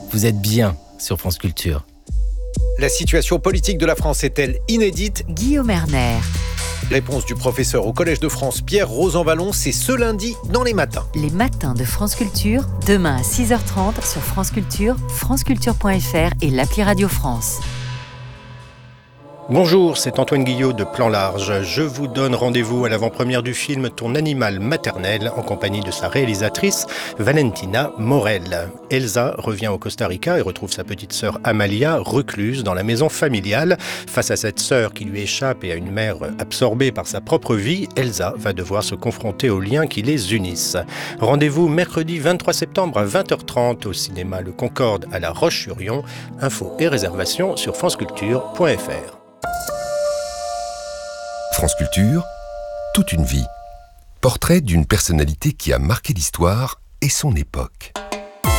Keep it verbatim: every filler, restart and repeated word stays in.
Vous êtes bien sur France Culture. La situation politique de la France est-elle inédite ? Guillaume Erner. Réponse du professeur au Collège de France Pierre Rosanvallon, c'est ce lundi dans les matins. Les matins de France Culture, demain à six heures trente sur France Culture, franceculture point f r et l'appli Radio France. Bonjour, c'est Antoine Guillot de Plan Large. Je vous donne rendez-vous à l'avant-première du film Ton animal maternel en compagnie de sa réalisatrice Valentina Morel. Elsa revient au Costa Rica et retrouve sa petite sœur Amalia recluse dans la maison familiale. Face à cette sœur qui lui échappe et à une mère absorbée par sa propre vie, Elsa va devoir se confronter aux liens qui les unissent. Rendez-vous mercredi vingt-trois septembre à vingt heures trente au cinéma Le Concorde à La Roche-sur-Yon. Infos et réservations sur franceculture point f r. France Culture, toute une vie. Portrait d'une personnalité qui a marqué l'histoire et son époque.